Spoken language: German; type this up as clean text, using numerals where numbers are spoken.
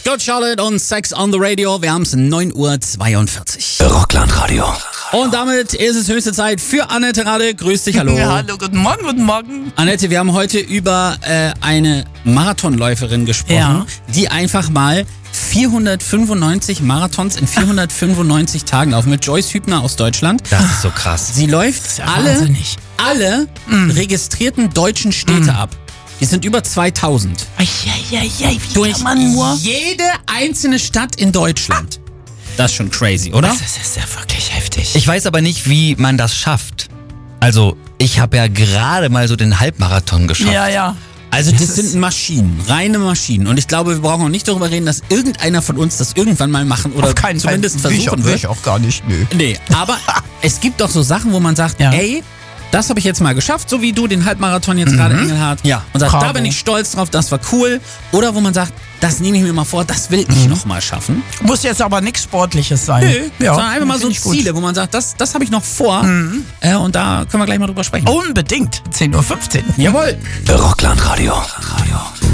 Good Charlotte und Sex on the Radio. Wir haben es 9:42 Uhr. Rockland-Radio. Und damit ist es höchste Zeit für Annette Rade. Grüß dich, hallo. Ja, hallo, guten Morgen, guten Morgen. Annette, wir haben heute über eine Marathonläuferin gesprochen, die einfach mal 495 Marathons in 495 Tagen laufen. Mit Joyce Hübner aus Deutschland. Das ist so krass. Sie läuft ja alle registrierten deutschen Städte ab. Die sind über 2000. Wie Durch kann man nur? jede einzelne Stadt in Deutschland. Das ist schon crazy, oder? Das ist ja wirklich heftig. Ich weiß aber nicht, wie man das schafft. Also, ich habe ja gerade mal so den Halbmarathon geschafft. Ja. Also das sind Maschinen, reine Maschinen. Und ich glaube, wir brauchen auch nicht darüber reden, dass irgendeiner von uns das irgendwann mal machen oder Auf keinen zumindest Fall. versuchen Will wird. ich auch gar nicht, nö. Nee, aber es gibt doch so Sachen, wo man sagt, ey, das habe ich jetzt mal geschafft, so wie du den Halbmarathon jetzt gerade, Engelhardt. Ja. Und sagt, Bravo. da bin ich stolz drauf, das war cool. Oder wo man sagt, das nehme ich mir mal vor, das will ich noch mal schaffen. Muss jetzt aber nichts Sportliches sein. Nö, sondern einfach mal so Find ich gut. Ziele, wo man sagt, das habe ich noch vor. Und da können wir gleich mal drüber sprechen. Unbedingt. 10:15 Uhr. Jawohl. Rockland-Radio.